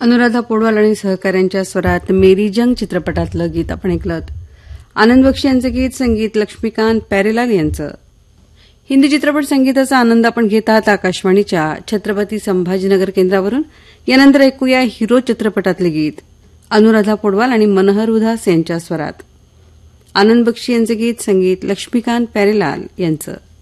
अनुराधा पौडवाल आणि सहकाऱ्यांच्या स्वरात मेरी जंग चित्रपटातलं गीत आपण ऐकलं. आनंद बक्षी यांचं गीत, संगीत लक्ष्मीकांत प्यारेलाल यांचं. हिंदी चित्रपट संगीताचा आनंद आपण घेत आहात आकाशवाणीच्या छत्रपती संभाजीनगर केंद्रावरून. यानंतर ऐकूया हिरो चित्रपटातले गीत अनुराधा पौडवाल आणि मनोहर उदास यांच्या स्वरात. आनंद बक्षी यांचं गीत, संगीत लक्ष्मीकांत प्यारेलाल यांचं.